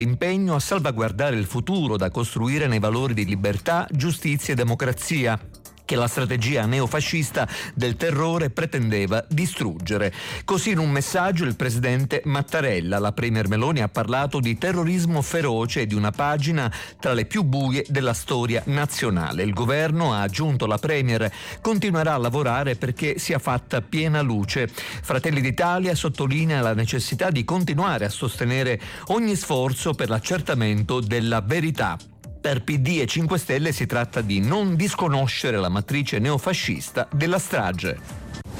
impegno a salvaguardare il futuro da costruire nei valori di libertà, giustizia e democrazia, che la strategia neofascista del terrore pretendeva distruggere. Così in un messaggio il presidente Mattarella, la premier Meloni ha parlato di terrorismo feroce e di una pagina tra le più buie della storia nazionale. Il governo, ha aggiunto la premier, continuerà a lavorare perché sia fatta piena luce. Fratelli d'Italia sottolinea la necessità di continuare a sostenere ogni sforzo per l'accertamento della verità. Per PD e 5 Stelle si tratta di non disconoscere la matrice neofascista della strage.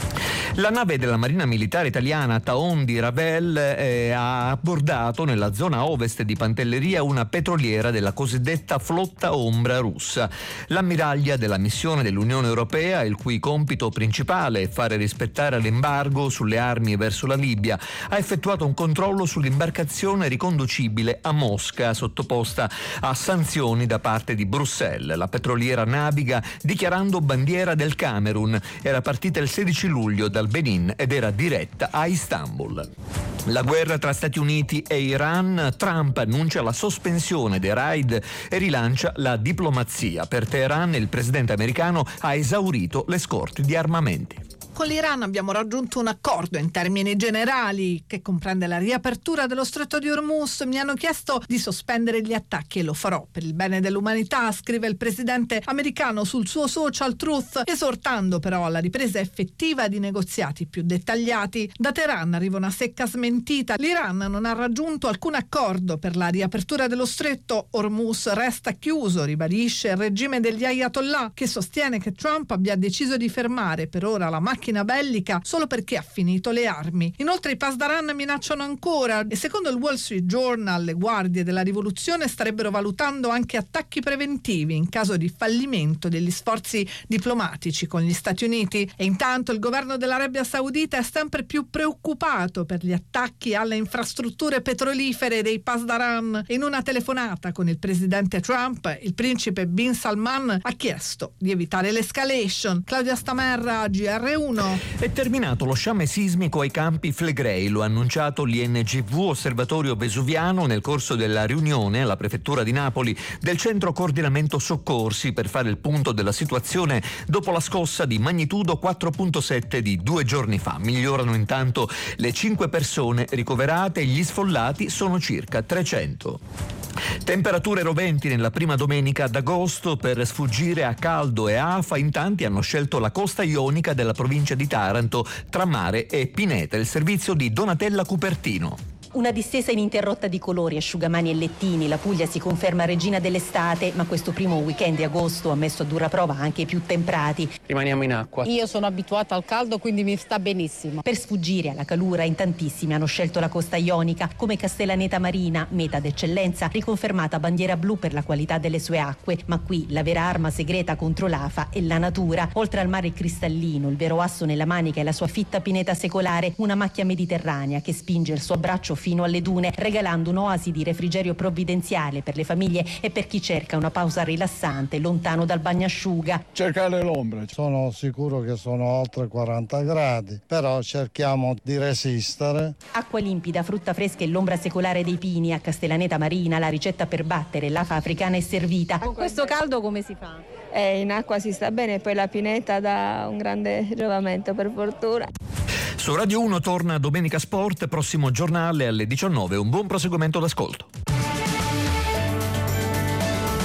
La nave della Marina Militare Italiana Taon di Ravel ha abbordato nella zona ovest di Pantelleria una petroliera della cosiddetta flotta ombra russa. L'ammiraglia della missione dell'Unione Europea, il cui compito principale è fare rispettare l'embargo sulle armi verso la Libia, ha effettuato un controllo sull'imbarcazione riconducibile a Mosca, sottoposta a sanzioni da parte di Bruxelles. La petroliera naviga dichiarando bandiera del Camerun. Era partita il 16 luglio dal Benin ed era diretta a Istanbul. La guerra tra Stati Uniti e Iran. Trump annuncia la sospensione dei raid e rilancia la diplomazia. Per Teheran il presidente americano ha esaurito le scorte di armamenti. Con l'Iran abbiamo raggiunto un accordo in termini generali che comprende la riapertura dello stretto di Hormuz. Mi hanno chiesto di sospendere gli attacchi e lo farò per il bene dell'umanità, scrive il presidente americano sul suo social Truth, esortando però alla ripresa effettiva di negoziati più dettagliati. Da Teheran arriva una secca smentita. L'Iran non ha raggiunto alcun accordo per la riapertura dello stretto. Hormuz resta chiuso, ribadisce il regime degli Ayatollah, che sostiene che Trump abbia deciso di fermare per ora la macchina bellica solo perché ha finito le armi. Inoltre i Pasdaran minacciano ancora e secondo il Wall Street Journal le guardie della rivoluzione starebbero valutando anche attacchi preventivi in caso di fallimento degli sforzi diplomatici con gli Stati Uniti. E intanto il governo dell'Arabia Saudita è sempre più preoccupato per gli attacchi alle infrastrutture petrolifere dei Pasdaran. In una telefonata con il presidente Trump, il principe Bin Salman ha chiesto di evitare l'escalation. Claudia Stamerra, GR1. È terminato lo sciame sismico ai campi Flegrei, lo ha annunciato l'INGV, Osservatorio Vesuviano, nel corso della riunione alla prefettura di Napoli del centro coordinamento soccorsi per fare il punto della situazione dopo la scossa di magnitudo 4.7 di 2 giorni fa. Migliorano intanto le 5 persone ricoverate e gli sfollati sono circa 300. Temperature roventi nella prima domenica d'agosto. Per sfuggire a caldo e afa in tanti hanno scelto la costa ionica della provincia di Taranto tra mare e pineta. Il servizio di Donatella Cupertino. Una distesa ininterrotta di colori, asciugamani e lettini. La Puglia si conferma regina dell'estate, ma questo primo weekend di agosto ha messo a dura prova anche i più temprati. Rimaniamo in acqua. Io sono abituata al caldo, quindi mi sta benissimo. Per sfuggire alla calura in tantissimi hanno scelto la costa ionica, come Castellaneta Marina, meta d'eccellenza, riconfermata bandiera blu per la qualità delle sue acque. Ma qui la vera arma segreta contro l'afa è la natura. Oltre al mare cristallino, il vero asso nella manica è la sua fitta pineta secolare, una macchia mediterranea che spinge il suo abbraccio fino alle dune, regalando un'oasi di refrigerio provvidenziale per le famiglie e per chi cerca una pausa rilassante lontano dal bagnasciuga. Cercare l'ombra. Sono sicuro che sono oltre 40 gradi, però cerchiamo di resistere. Acqua limpida, frutta fresca e l'ombra secolare dei pini. A Castellaneta Marina la ricetta per battere l'afa africana è servita. Con questo caldo come si fa? In acqua si sta bene, poi la pineta dà un grande giovamento, per fortuna. Su Radio 1 torna Domenica Sport, prossimo giornale alle 19. Un buon proseguimento d'ascolto.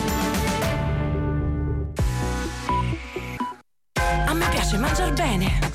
A me piace mangiar bene.